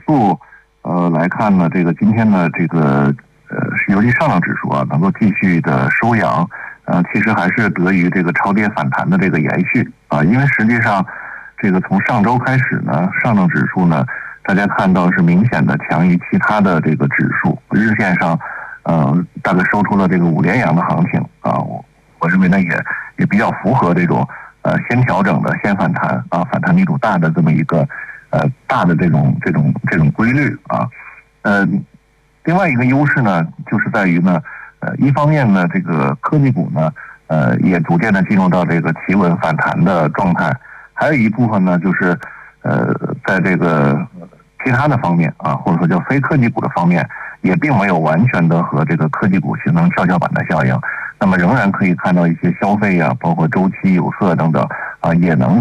数来看呢，这个今天呢这个尤其上证指数啊能够继续的收阳，其实还是得益于这个超跌反弹的这个延续啊，因为实际上这个从上周开始呢，上证指数呢大家看到是明显的强于其他的这个指数，日线上大概收出了这个5连阳的行情啊，我认为呢也比较符合这种先调整的先反弹啊，反弹力度大的这么一个大的这种规律啊。另外一个优势呢，就是在于呢一方面呢这个科技股呢也逐渐的进入到这个企稳反弹的状态，还有一部分呢就是在这个其他的方面啊，或者说叫非科技股的方面，也并没有完全的和这个科技股形成跷跷板的效应，那么仍然可以看到一些消费啊，包括周期、有色等等啊，也能